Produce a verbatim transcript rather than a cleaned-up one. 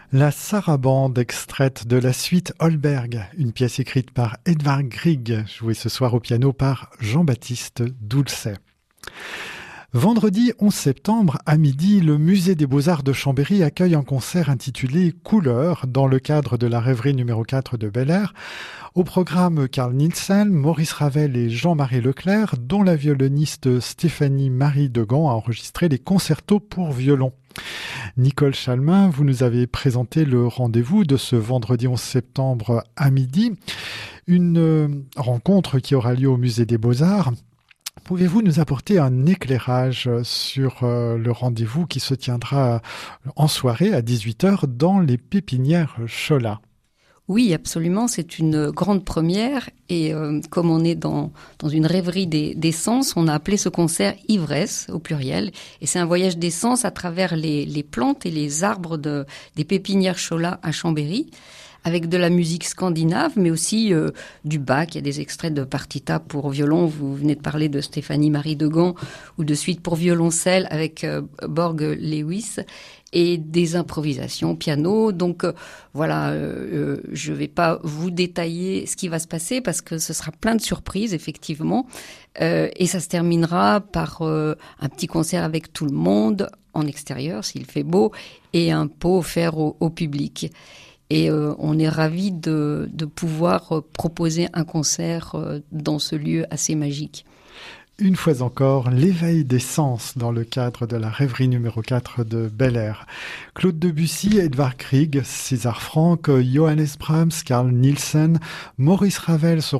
La Sarabande, extraite de la suite Holberg, une pièce écrite par Edvard Grieg, jouée ce soir au piano par Jean-Baptiste Doulcet. Vendredi onze septembre, à midi, le Musée des Beaux-Arts de Chambéry accueille un concert intitulé Couleurs dans le cadre de la rêverie numéro quatre de Bel-Air. Au programme, Carl Nielsen, Maurice Ravel et Jean-Marie Leclerc, dont la violoniste Stéphanie Marie Degan a enregistré les concertos pour violon. Nicole Chalmin, vous nous avez présenté le rendez-vous de ce vendredi onze septembre à midi, une rencontre qui aura lieu au Musée des Beaux-Arts. Pouvez-vous nous apporter un éclairage sur le rendez-vous qui se tiendra en soirée à dix-huit heures dans les pépinières Cholat ? Oui, absolument, c'est une grande première et euh, comme on est dans, dans une rêverie des, des sens, on a appelé ce concert Ivresse au pluriel et c'est un voyage des sens à travers les, les plantes et les arbres de, des pépinières Cholat à Chambéry, avec de la musique scandinave, mais aussi euh, du Bach. Il y a des extraits de partita pour violon. Vous venez de parler de Stéphanie Marie Degan ou de suite pour violoncelle avec euh, Borg Lewis et des improvisations piano. Donc euh, voilà, euh, je ne vais pas vous détailler ce qui va se passer parce que ce sera plein de surprises, effectivement. Euh, et ça se terminera par euh, un petit concert avec tout le monde en extérieur, s'il fait beau, et un pot offert au, au public. Et euh, on est ravis de, de pouvoir euh, proposer un concert euh, dans ce lieu assez magique. Une fois encore, l'éveil des sens dans le cadre de la rêverie numéro quatre de Bel-Air. Claude Debussy, Edvard Grieg, César Franck, Johannes Brahms, Carl Nielsen, Maurice Ravel seront